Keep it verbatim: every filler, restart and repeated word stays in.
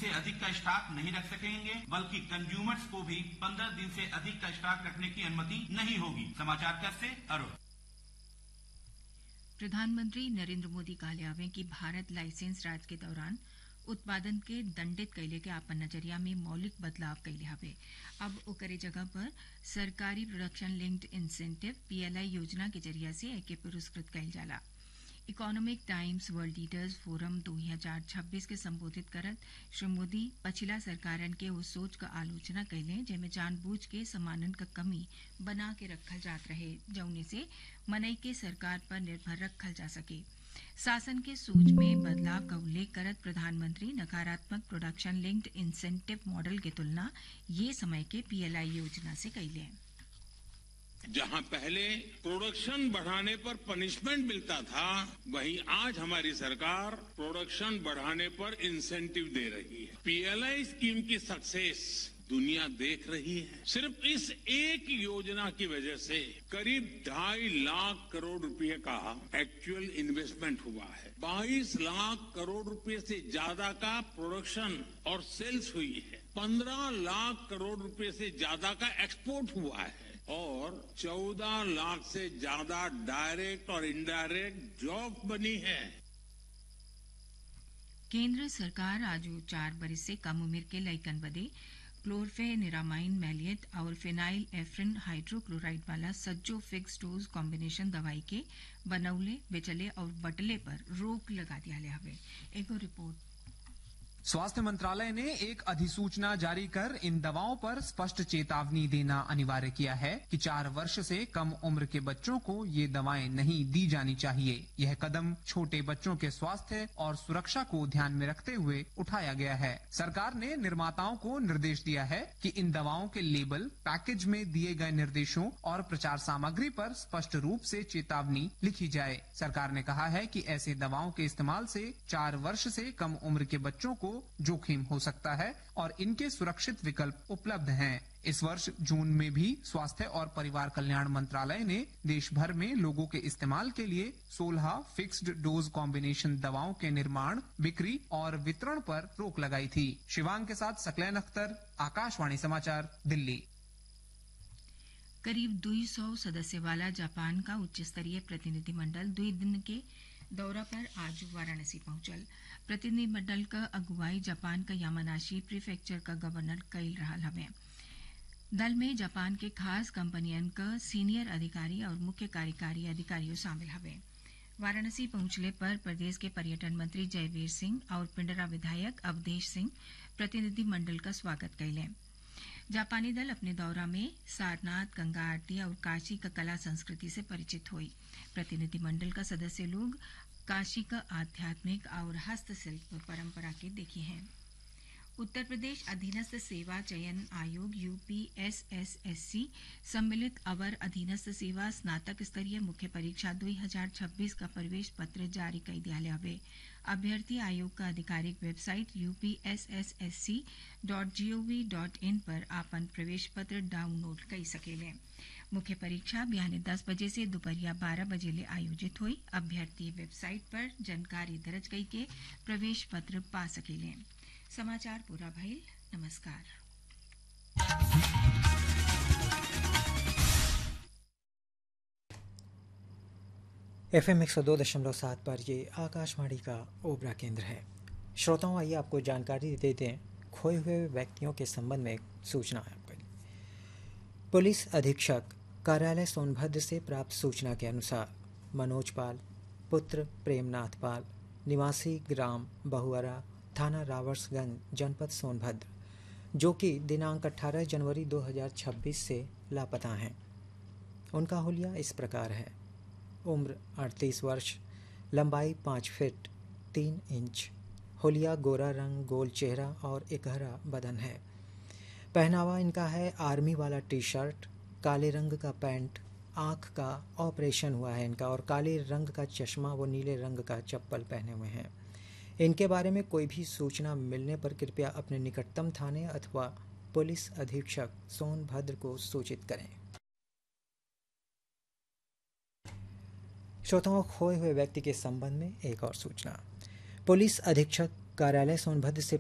से अधिक का स्टॉक नहीं रख सकेंगे, बल्कि कंज्यूमर्स को भी पंद्रह दिन से अधिक का स्टॉक रखने की अनुमति नहीं होगी। समाचार कक्ष से अरुण। प्रधानमंत्री नरेंद्र मोदी कहले हवे कि भारत लाइसेंस राज के दौरान उत्पादन के दंडित कैले के आपन नजरिया में मौलिक बदलाव कैले हवे। अब ओकरे जगह पर सरकारी प्रोडक्शन लिंक्ड इंसेंटिव पीएलआई योजना के जरिया से एके पुरस्कृत कैल जाला। Economic times world leaders form दो हजार छब्बीस के संबोधित करत श्री मोदी पछिला सरकारन के उस सोच का आलोचना कैले जेमे जानबूझ के सामानन का कमी बना के रखल जात रहे, जौने से मनई के सरकार पर निर्भर रखल जा सके। शासन के सोच में बदलाव का उल्लेख करत प्रधानमंत्री नकारात्मक प्रोडक्शन लिंक्ड इंसेंटिव मॉडल की तुलना ये समय के पीएलआई योजना से कैले। जहां पहले प्रोडक्शन बढ़ाने पर पनिशमेंट मिलता था, वहीं आज हमारी सरकार प्रोडक्शन बढ़ाने पर इंसेंटिव दे रही है। पीएलआई स्कीम की सक्सेस दुनिया देख रही है। सिर्फ इस एक योजना की वजह से करीब ढाई लाख करोड़ रुपए का एक्चुअल इन्वेस्टमेंट हुआ है। बाईस लाख करोड़ रुपए से ज्यादा का प्रोडक्शन और सेल्स हुई है। पंद्रह लाख करोड़ रुपए से ज्यादा का एक्सपोर्ट हुआ है और चौदह लाख से ज्यादा डायरेक्ट और इनडायरेक्ट जॉब बनी है। केंद्र सरकार आज चार बरिस से कम उम्र के लइकन बदे क्लोरफेनिरामाइन मैलिएट और फिनाइल एफ्रिन हाइड्रोक्लोराइड वाला सज्जो फिक्स डोज कॉम्बिनेशन दवाई के बनौले, बेचले और बटले पर रोक लगा दिया हवे। एगो रिपोर्ट। स्वास्थ्य मंत्रालय ने एक अधिसूचना जारी कर इन दवाओं पर स्पष्ट चेतावनी देना अनिवार्य किया है कि चार वर्ष से कम उम्र के बच्चों को ये दवाएं नहीं दी जानी चाहिए। यह कदम छोटे बच्चों के स्वास्थ्य और सुरक्षा को ध्यान में रखते हुए उठाया गया है। सरकार ने निर्माताओं को निर्देश दिया है कि इन दवाओं के लेबल, पैकेज में दिए गए निर्देशों और प्रचार सामग्री पर स्पष्ट रूप से चेतावनी लिखी जाए। सरकार ने कहा है कि ऐसे दवाओं के इस्तेमाल से चार वर्ष से कम उम्र के बच्चों को जोखिम हो सकता है और इनके सुरक्षित विकल्प उपलब्ध हैं। इस वर्ष जून में भी स्वास्थ्य और परिवार कल्याण मंत्रालय ने देश भर में लोगों के इस्तेमाल के लिए सोलह फिक्स्ड डोज कॉम्बिनेशन दवाओं के निर्माण, बिक्री और वितरण पर रोक लगाई थी। शिवांग के साथ सकलैन अख्तर, आकाशवाणी समाचार, दिल्ली। करीब दो सौ सदस्य वाला जापान का उच्च स्तरीय प्रतिनिधिमंडल दो दिन के दौरा पर आज वाराणसी पहुंचल। प्रतिनिधिमंडल का अगुवाई जापान का यामानाशी प्रीफेक्चर का गवर्नर कैल रहल हवे। दल में जापान के खास कंपनियन का सीनियर अधिकारी और मुख्य कार्यकारी अधिकारियों शामिल हवे। वाराणसी पहुंचले पर प्रदेश के पर्यटन मंत्री जयवीर सिंह और पिंडरा विधायक अवधेश सिंह प्रतिनिधिमंडल का स्वागत कैले। जापानी दल अपने दौरा में सारनाथ, गंगा आरती और काशी का कला संस्कृति से परिचित हुई। प्रतिनिधिमंडल का सदस्य लोग काशी का आध्यात्मिक और हस्तशिल्प परंपरा के देखे हैं। उत्तर प्रदेश अधीनस्थ सेवा चयन आयोग यूपीएसएसएससी सम्मिलित अवर अधीनस्थ सेवा स्नातक स्तरीय मुख्य परीक्षा दो हजार छब्बीस का प्रवेश पत्र जारी कर दिया हवे। अभ्यर्थी आयोग का आधिकारिक website UPSSSC dot gov dot in पर आपन प्रवेश पत्र डाउनलोड कर सकेले। मुख्य परीक्षा बिहाने दस बजे से दोपहरिया बारह बजे ले आयोजित हुई। अभ्यर्थी वेबसाइट पर जानकारी दर्ज कई के प्रवेश पत्र पा सकेले। समाचार पूरा भइल। नमस्कार। एफएम एक सौ दो दशमलव सात पर ये आकाशवाणी का ओबरा केंद्र है। श्रोताओं, आइए आपको जानकारी देते हैं खोए हुए व्यक्तियों के संबंध में एक सूचना है। पुलिस अधीक्षक कार्यालय सोनभद्र से प्राप्त सूचना के अनुसार मनोज पाल पुत्र प्रेमनाथ पाल निवासी ग्राम बहुअरा थाना रावर्सगंज जनपद सोनभद्र, जो कि दिनांक अठारह जनवरी दो हज़ार छब्बीस से लापता हैं। उनका हुलिया इस प्रकार है। उम्र अड़तीस वर्ष, लंबाई पाँच फीट तीन इंच, हुलिया गोरा रंग, गोल चेहरा और एकहरा बदन है। पहनावा इनका है आर्मी वाला टी शर्ट, काले रंग का पैंट, आँख का ऑपरेशन हुआ है इनका, और काले रंग का चश्मा व नीले रंग का चप्पल पहने हुए हैं। इनके बारे में कोई भी सूचना मिलने पर कृपया अपने निकटतम थाने अथवा पुलिस अधीक्षक सोनभद्र को सूचित करें। श्रोताओं, खोए हुए व्यक्ति के संबंध में एक और सूचना। पुलिस अधीक्षक कार्यालय सोनभद्र से